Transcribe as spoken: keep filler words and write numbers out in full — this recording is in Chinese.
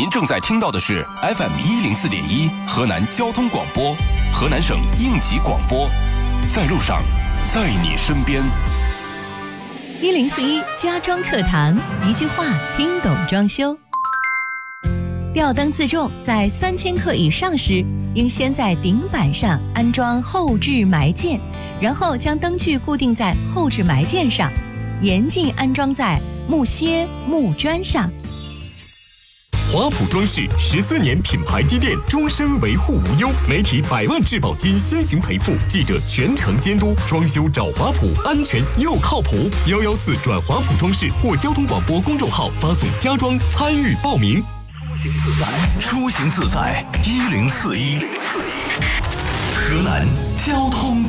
您正在听到的是 F M 一零四点一河南交通广播，河南省应急广播，在路上，在你身边。 一零四一家装课堂，一句话听懂装修。吊灯自重在三千克以上时，应先在顶板上安装后置埋件，然后将灯具固定在后置埋件上，严禁安装在木楔、木砖上。 华普装饰十四年品牌积淀，终身维护无忧，媒体百万质保金先行赔付，记者全程监督，装修找华普，安全又靠谱。幺幺四转华普装饰或交通广播公众号发送家装参与报名。 出行自在一零四一，河南交通广